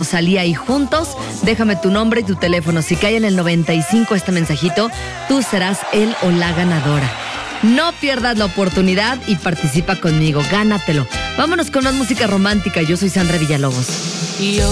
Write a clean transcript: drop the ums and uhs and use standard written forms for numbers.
Rosalía y juntos, déjame tu nombre y tu teléfono. Si cae en el 95 este mensajito, tú serás el o la ganadora. No pierdas la oportunidad y participa conmigo, gánatelo. Vámonos con más música romántica. Yo soy Sandra Villalobos.